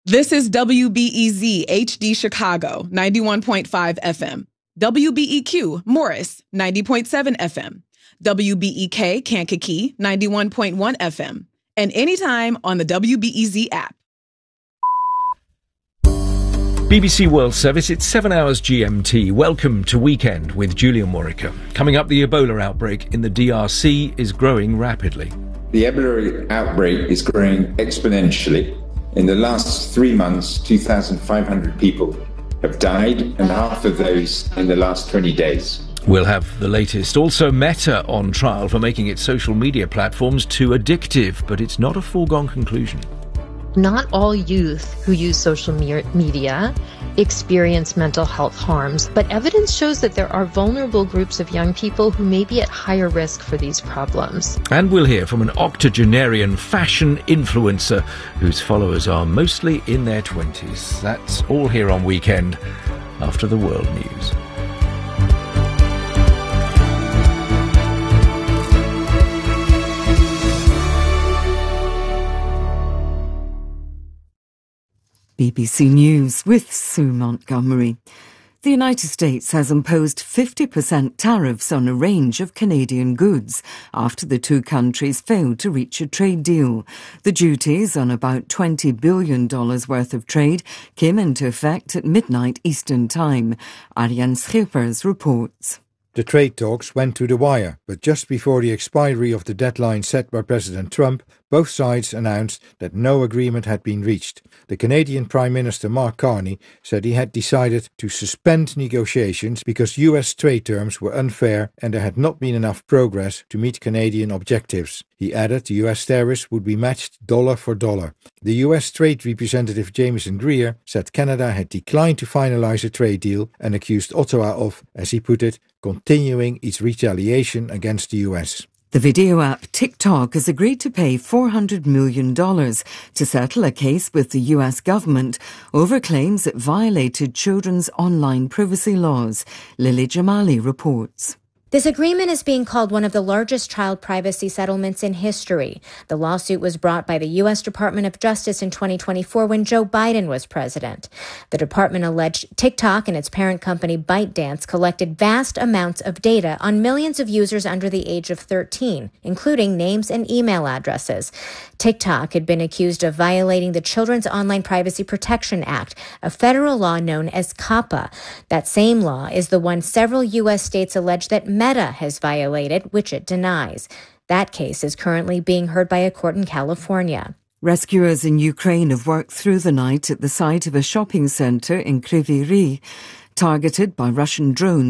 This is WBEZ HD Chicago, 91.5 FM. WBEQ Morris, 90.7 FM. WBEK Kankakee, 91.1 FM. And anytime on the WBEZ app. BBC World Service, it's 7 hours GMT. Welcome to Weekend with Julian Warwicker. Coming up, the Ebola outbreak in the DRC is growing rapidly. The Ebola outbreak is growing exponentially. In the last 3 months, 2,500 people have died, and half of those in the last 20 days. We'll have the latest. Also, Meta on trial for making its social media platforms too addictive, but it's not a foregone conclusion. Not all youth who use social media experience mental health harms, but evidence shows that there are vulnerable groups of young people who may be at higher risk for these problems. And we'll hear from an octogenarian fashion influencer whose followers are mostly in their 20s. That's all here on Weekend after the world news. BBC News with Sue Montgomery. The United States has imposed 50% tariffs on a range of Canadian goods after the two countries failed to reach a trade deal. The duties on about $20 billion worth of trade came into effect at midnight Eastern Time. Arjan Schippers reports. The trade talks went to the wire, but just before the expiry of the deadline set by President Trump, both sides announced that no agreement had been reached. The Canadian Prime Minister Mark Carney said he had decided to suspend negotiations because US trade terms were unfair and there had not been enough progress to meet Canadian objectives. He added the US tariffs would be matched dollar for dollar. The US Trade Representative Jameson Greer said Canada had declined to finalize a trade deal and accused Ottawa of, as he put it, continuing its retaliation against the US. The video app TikTok has agreed to pay $400 million to settle a case with the US government over claims it violated children's online privacy laws. Lily Jamali reports. This agreement is being called one of the largest child privacy settlements in history. The lawsuit was brought by the U.S. Department of Justice in 2024 when Joe Biden was president. The department alleged TikTok and its parent company ByteDance collected vast amounts of data on millions of users under the age of 13, including names and email addresses. TikTok had been accused of violating the Children's Online Privacy Protection Act, a federal law known as COPPA. That same law is the one several U.S. states allege that Meta has violated, which it denies. That case is currently being heard by a court in California. Rescuers in Ukraine have worked through the night at the site of a shopping centre in Kryvyi Rih, targeted by Russian drones.